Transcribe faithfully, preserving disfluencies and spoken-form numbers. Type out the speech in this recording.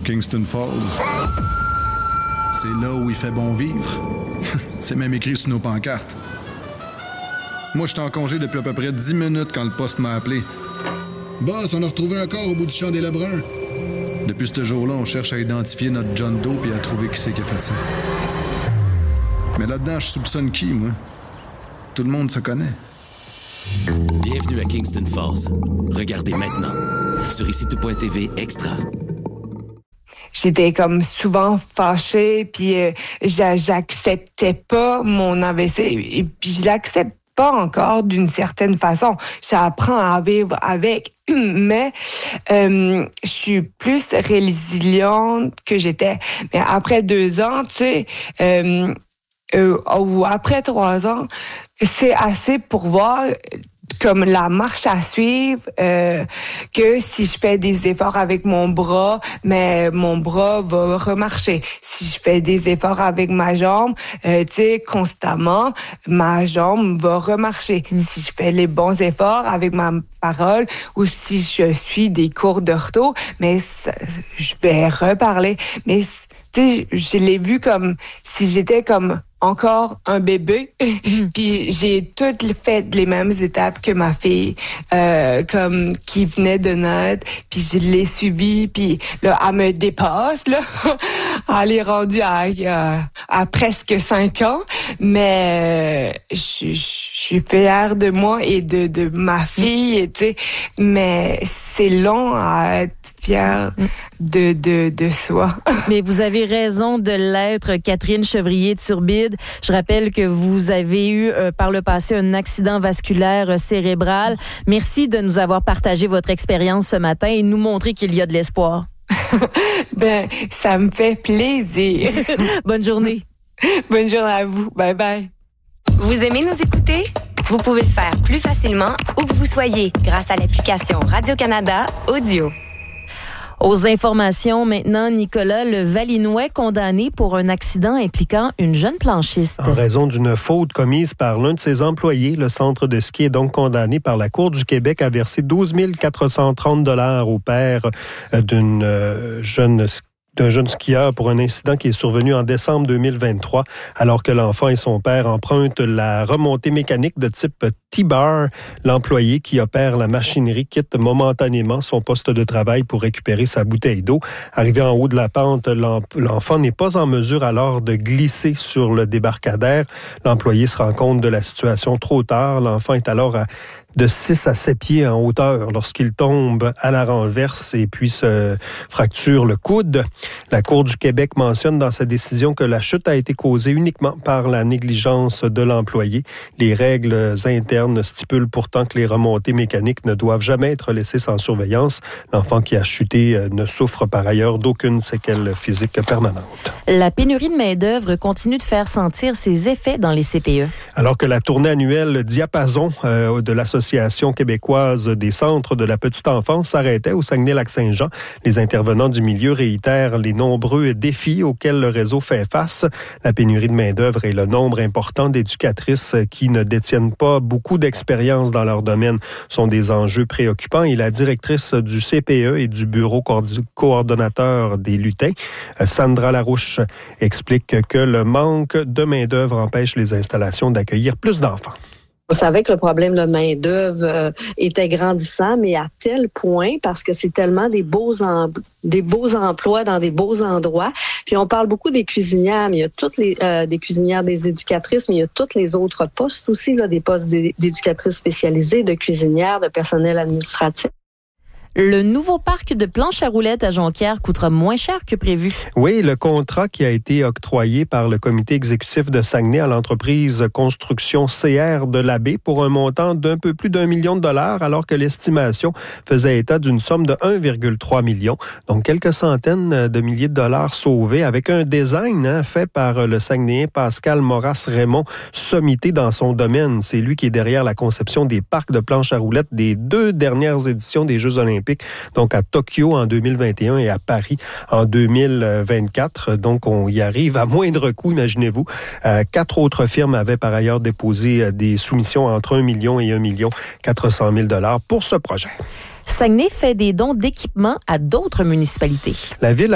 Kingston Falls. C'est là où il fait bon vivre. C'est même écrit sur nos pancartes. Moi, j'étais en congé depuis à peu près dix minutes quand le poste m'a appelé. Boss, on a retrouvé un corps au bout du champ des Lebrun. Depuis ce jour-là, on cherche à identifier notre John Doe et à trouver qui c'est qui a fait ça. Mais là-dedans, je soupçonne qui, moi? Tout le monde se connaît. Bienvenue à Kingston Falls. Regardez maintenant sur ici tout point t v Extra. J'étais comme souvent fâchée, puis euh, j'a- j'acceptais pas mon A V C, et puis je l'accepte pas encore d'une certaine façon. J'apprends à vivre avec, mais euh, je suis plus résiliente que j'étais. Mais après deux ans, tu sais, euh, euh, ou après trois ans, c'est assez pour voir comme la marche à suivre, euh, que si je fais des efforts avec mon bras, mais mon bras va remarcher. Si je fais des efforts avec ma jambe, euh, tu sais, constamment, ma jambe va remarcher. Mm. Si je fais les bons efforts avec ma parole ou si je suis des cours d'ortho, mais ça, je vais reparler. Mais tu sais, je l'ai vu comme si j'étais comme encore un bébé, mm. puis j'ai toutes fait les mêmes étapes que ma fille, euh, comme qui venait de naître, puis je l'ai suivie, puis là, elle me dépasse, là. Elle est rendue à, à, à presque cinq ans, mais euh, je, je suis fière de moi et de, de ma fille, tu sais, mais c'est long à être fière de, de, de soi. Mais vous avez raison de l'être, Catherine Chevrier de Turbide. Je rappelle que vous avez eu euh, par le passé un accident vasculaire euh, cérébral. Merci de nous avoir partagé votre expérience ce matin et nous montrer qu'il y a de l'espoir. Ben, ça me fait plaisir. Bonne journée. Bonne journée à vous. Bye bye. Vous aimez nous écouter? Vous pouvez le faire plus facilement où que vous soyez grâce à l'application Radio-Canada Audio. Aux informations maintenant, Nicolas, le Valinois condamné pour un accident impliquant une jeune planchiste. En raison d'une faute commise par l'un de ses employés, le centre de ski est donc condamné par la Cour du Québec à verser douze mille quatre cent trente dollars au père d'une euh, jeune d'un jeune skieur pour un incident qui est survenu en décembre deux mille vingt-trois, alors que l'enfant et son père empruntent la remontée mécanique de type T-Bar. L'employé qui opère la machinerie quitte momentanément son poste de travail pour récupérer sa bouteille d'eau. Arrivé en haut de la pente, l'enfant n'est pas en mesure alors de glisser sur le débarcadère. L'employé se rend compte de la situation trop tard. L'enfant est alors à de six à sept pieds en hauteur lorsqu'il tombe à la renverse et puis se fracture le coude. La Cour du Québec mentionne dans sa décision que la chute a été causée uniquement par la négligence de l'employé. Les règles internes stipulent pourtant que les remontées mécaniques ne doivent jamais être laissées sans surveillance. L'enfant qui a chuté ne souffre par ailleurs d'aucune séquelle physique permanente. La pénurie de main-d'œuvre continue de faire sentir ses effets dans les C P E. Alors que la tournée annuelle Diapason euh, de l'Association québécoise des centres de la petite enfance s'arrêtait au Saguenay-Lac-Saint-Jean. Les intervenants du milieu réitèrent les nombreux défis auxquels le réseau fait face. La pénurie de main-d'œuvre et le nombre important d'éducatrices qui ne détiennent pas beaucoup d'expérience dans leur domaine sont des enjeux préoccupants et la directrice du C P E et du bureau coordonnateur des lutins, Sandra Larouche, explique que le manque de main-d'œuvre empêche les installations d'accueillir plus d'enfants. On savait que le problème de main-d'œuvre euh, était grandissant, mais à tel point, parce que c'est tellement des beaux, em- des beaux emplois dans des beaux endroits. Puis on parle beaucoup des cuisinières, mais il y a toutes les euh, des cuisinières, des éducatrices, mais il y a tous les autres postes aussi, là, des postes d'éducatrices spécialisées, de cuisinières, de personnel administratif. Le nouveau parc de planches à roulettes à Jonquière coûtera moins cher que prévu. Oui, le contrat qui a été octroyé par le comité exécutif de Saguenay à l'entreprise Construction C R de l'Abbé pour un montant d'un peu plus d'un million de dollars, alors que l'estimation faisait état d'une somme de un virgule trois million. Donc, quelques centaines de milliers de dollars sauvés avec un design hein, fait par le Saguenayen Pascal Moras-Raymond, sommité dans son domaine. C'est lui qui est derrière la conception des parcs de planches à roulettes des deux dernières éditions des Jeux olympiques. Donc à Tokyo en deux mille vingt et un et à Paris en deux mille vingt-quatre. Donc on y arrive à moindre coût, imaginez-vous. Euh, quatre autres firmes avaient par ailleurs déposé des soumissions entre un million et un million quatre cent mille dollars pour ce projet. Saguenay fait des dons d'équipements à d'autres municipalités. La ville